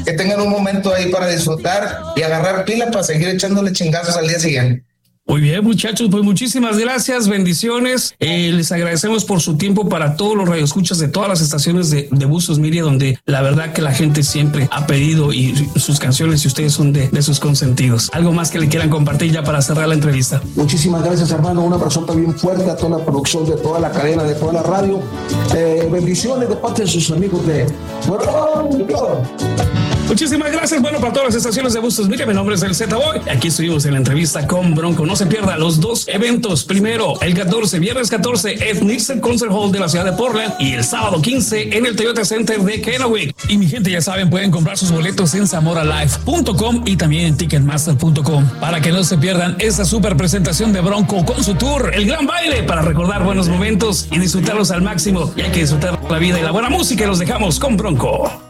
que tengan un momento ahí para disfrutar y agarrar pilas para seguir echándole chingazos al día siguiente. Muy bien, muchachos, pues muchísimas gracias, bendiciones. Les agradecemos por su tiempo para todos los radioescuchas de todas las estaciones de Bustos Media, donde la verdad que la gente siempre ha pedido y sus canciones y ustedes son de sus consentidos. ¿Algo más que le quieran compartir ya para cerrar la entrevista? Muchísimas gracias, hermano. Un abrazo bien fuerte a toda la producción de toda la cadena, de toda la radio. Bendiciones de parte de sus amigos de Bronco. Muchísimas gracias. Bueno, para todas las estaciones de Bustos Media, mi nombre es el Z-Boy. Aquí estuvimos en la entrevista con Bronco. No se pierda los dos eventos. Primero, el 14, viernes 14, en Nielsen Concert Hall de la ciudad de Portland, y el sábado 15 en el Toyota Center de Kennewick. Y mi gente, ya saben, pueden comprar sus boletos en zamoralive.com y también en ticketmaster.com para que no se pierdan esa super presentación de Bronco con su tour, el gran baile, para recordar buenos momentos y disfrutarlos al máximo. Y hay que disfrutar la vida y la buena música, y los dejamos con Bronco.